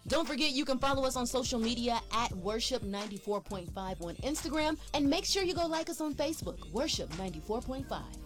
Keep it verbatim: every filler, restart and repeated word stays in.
Don't forget you can follow us on social media at Worship ninety-four point five on Instagram, and make sure you go like us on Facebook, Worship ninety-four point five.